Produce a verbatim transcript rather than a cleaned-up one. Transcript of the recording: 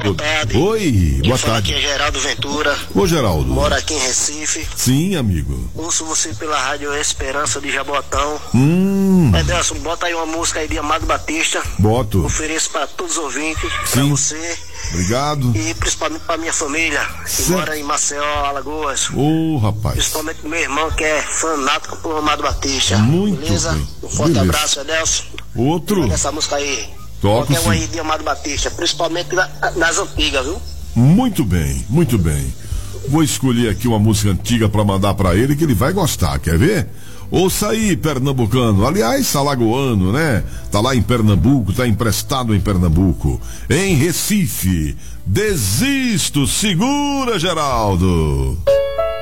boa tarde. Oi, boa tarde. Aqui é Geraldo Ventura. Ô, Geraldo. Moro aqui em Recife. Sim, amigo. Ouço você pela Rádio Esperança de Jabotão. Hum. Edelson, bota aí uma música aí de Amado Batista. Boto. Ofereço para todos os ouvintes. Sim. Pra você. Obrigado. E principalmente pra minha família, que certo. mora em Maceió, Alagoas. Ô, oh, rapaz. Principalmente meu irmão, que é fanático por Amado Batista. Muito Beleza? bem. Um forte Beleza. abraço, Edelson. Outro. Essa música aí. Toco Qualquer um sim. aí de Amado Batista, principalmente na, nas antigas, viu? Muito bem, muito bem. Vou escolher aqui uma música antiga pra mandar pra ele que ele vai gostar, quer ver? Ouça aí, pernambucano, aliás, alagoano, né? Tá lá em Pernambuco, tá emprestado em Pernambuco. Em Recife, Desisto, segura, Geraldo.